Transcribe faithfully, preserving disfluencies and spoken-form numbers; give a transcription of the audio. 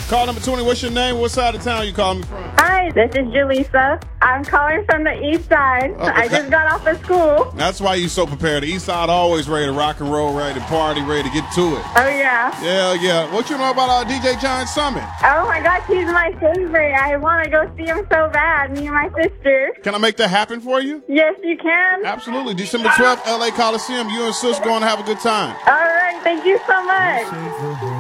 Call number twenty. What's your name? What side of town you calling me from? Hi, this is Jaleesa. I'm calling from the east side. Okay. I just got off of school. That's why you so prepared. The east side always ready to rock and roll, ready to party, ready to get to it. Oh, yeah. Yeah, yeah. What you know about our D J Giant Summit? Oh, my gosh, he's my favorite. I want to go see him so bad, me and my sister. Can I make that happen for you? Yes, you can. Absolutely. December twelfth, L A Coliseum. You and sis going to have a good time. All right, thank you so much.